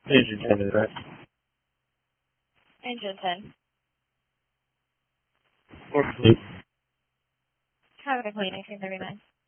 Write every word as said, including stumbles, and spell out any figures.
Engine ten is right. Engine ten. Or fleet. Traffic cleaning, ten thirty-nine.